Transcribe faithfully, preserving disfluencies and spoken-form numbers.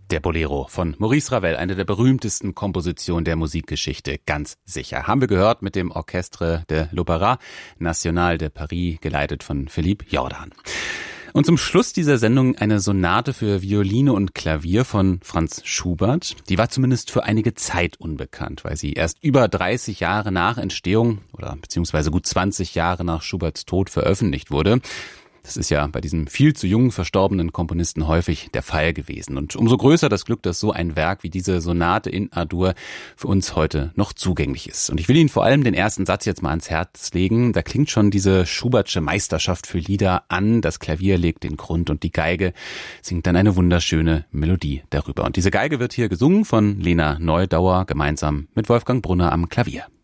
Der Bolero von Maurice Ravel, eine der berühmtesten Kompositionen der Musikgeschichte, ganz sicher. Haben wir gehört mit dem Orchestre de l'Opéra National de Paris, geleitet von Philippe Jordan. Und zum Schluss dieser Sendung eine Sonate für Violine und Klavier von Franz Schubert. Die war zumindest für einige Zeit unbekannt, weil sie erst über dreißig Jahre nach Entstehung oder beziehungsweise gut zwanzig Jahre nach Schuberts Tod veröffentlicht wurde. Das ist ja bei diesem viel zu jung verstorbenen Komponisten häufig der Fall gewesen. Und umso größer das Glück, dass so ein Werk wie diese Sonate in A-Dur für uns heute noch zugänglich ist. Und ich will Ihnen vor allem den ersten Satz jetzt mal ans Herz legen. Da klingt schon diese Schubertsche Meisterschaft für Lieder an. Das Klavier legt den Grund und die Geige singt dann eine wunderschöne Melodie darüber. Und diese Geige wird hier gesungen von Lena Neudauer gemeinsam mit Wolfgang Brunner am Klavier.